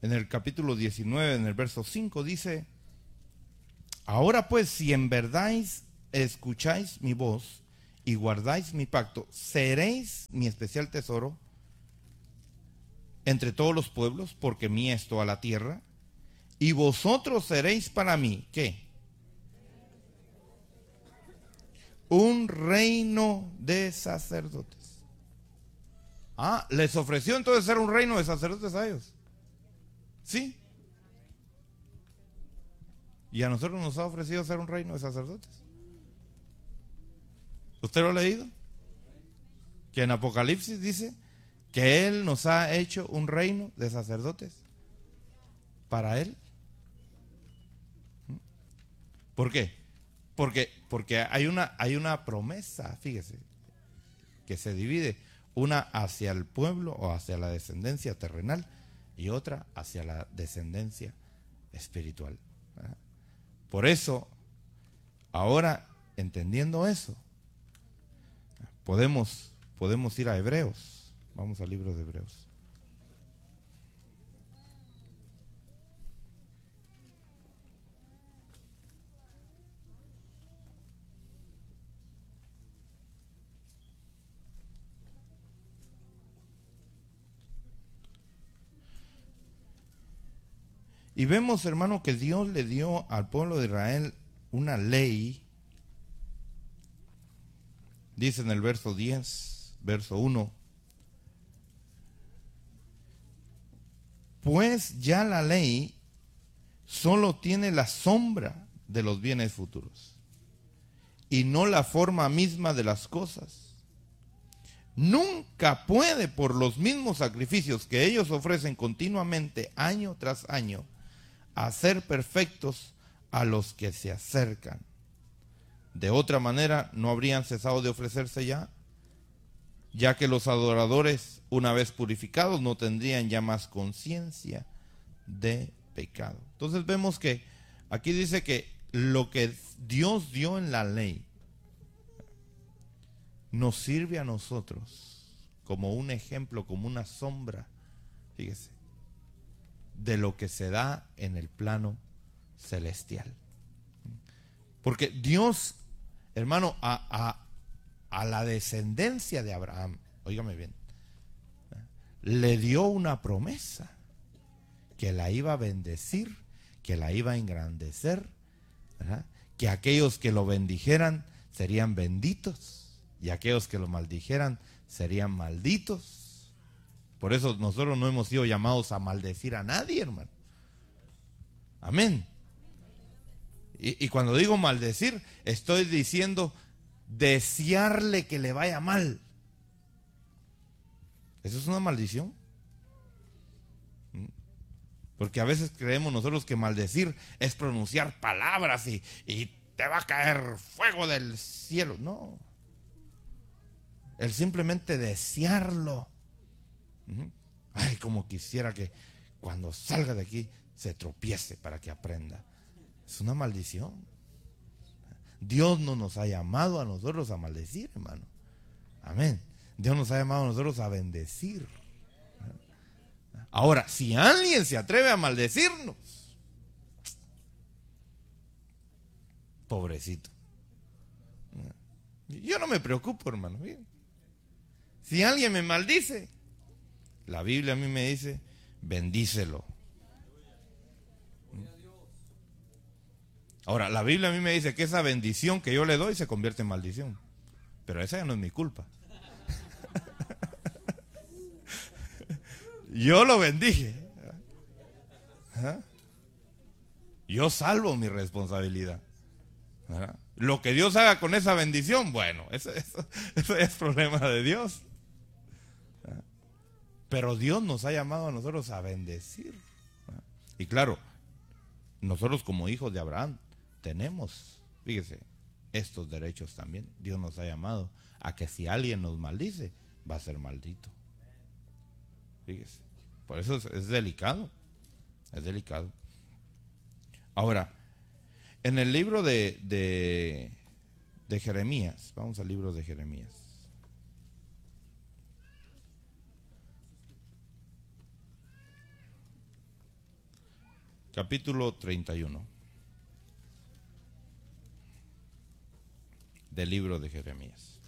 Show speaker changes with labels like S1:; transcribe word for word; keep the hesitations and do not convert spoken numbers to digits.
S1: en el capítulo diecinueve, en el verso cinco, dice: ahora pues, si en verdad escucháis mi voz y guardáis mi pacto, seréis mi especial tesoro entre todos los pueblos, porque mía es toda la tierra, y vosotros seréis para mí, ¿qué? Un reino de sacerdotes. Ah, les ofreció entonces ser un reino de sacerdotes a ellos. Sí. Y a nosotros nos ha ofrecido ser un reino de sacerdotes. ¿Usted lo ha leído? Que en Apocalipsis dice que Él nos ha hecho un reino de sacerdotes para Él. ¿Por qué? Porque, porque hay una, hay una promesa, fíjese, que se divide, una hacia el pueblo o hacia la descendencia terrenal y otra hacia la descendencia espiritual. ¿Verdad? Por eso, ahora entendiendo eso, podemos, podemos ir a Hebreos. Vamos al libro de Hebreos. Y vemos, hermano, que Dios le dio al pueblo de Israel una ley. Dice en el verso diez, verso uno: pues ya la ley solo tiene la sombra de los bienes futuros y no la forma misma de las cosas. Nunca puede, por los mismos sacrificios que ellos ofrecen continuamente año tras año, hacer perfectos a los que se acercan. De otra manera no habrían cesado de ofrecerse ya, ya que los adoradores, una vez purificados, no tendrían ya más conciencia de pecado. Entonces vemos que aquí dice que lo que Dios dio en la ley nos sirve a nosotros como un ejemplo, como una sombra, fíjese, de lo que se da en el plano celestial. Porque Dios, hermano, a, a, a la descendencia de Abraham, óigame bien, le dio una promesa que la iba a bendecir, que la iba a engrandecer, ¿verdad? Que aquellos que lo bendijeran serían benditos y aquellos que lo maldijeran serían malditos. Por eso nosotros no hemos sido llamados a maldecir a nadie, hermano. Amén. Y, y cuando digo maldecir, estoy diciendo desearle que le vaya mal. ¿Eso es una maldición? Porque a veces creemos nosotros que maldecir es pronunciar palabras y, y te va a caer fuego del cielo. No. El simplemente desearlo. Ay, como quisiera que cuando salga de aquí se tropiece para que aprenda. Es una maldición. Dios no nos ha llamado a nosotros a maldecir, hermano. Amén. Dios nos ha llamado a nosotros a bendecir. Ahora, si alguien se atreve a maldecirnos, pobrecito. Yo no me preocupo, hermano. Si alguien me maldice, la Biblia a mí me dice, bendícelo. Ahora, la Biblia a mí me dice que esa bendición que yo le doy se convierte en maldición. Pero esa ya no es mi culpa. Yo lo bendije. ¿Ah? Yo salvo mi responsabilidad. ¿Ah? Lo que Dios haga con esa bendición, bueno, eso, eso, eso es problema de Dios. ¿Ah? Pero Dios nos ha llamado a nosotros a bendecir. ¿Ah? Y claro, nosotros como hijos de Abraham tenemos, fíjese, estos derechos también. Dios nos ha llamado a que si alguien nos maldice, va a ser maldito. Fíjese, por eso es, es delicado, es delicado. Ahora, en el libro de, de, de Jeremías, vamos al libro de Jeremías. capítulo treinta y uno del libro de Jeremías.